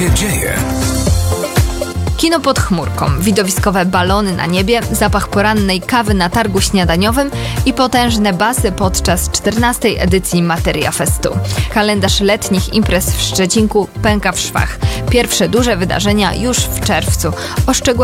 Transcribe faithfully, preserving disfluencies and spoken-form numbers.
się dzieje? Kino pod chmurką, widowiskowe balony na niebie, zapach porannej kawy na targu śniadaniowym i potężne basy podczas czternastej edycji Materia Festu. Kalendarz letnich imprez w Szczecinku pęka w szwach. Pierwsze duże wydarzenia już w czerwcu. O szczegółach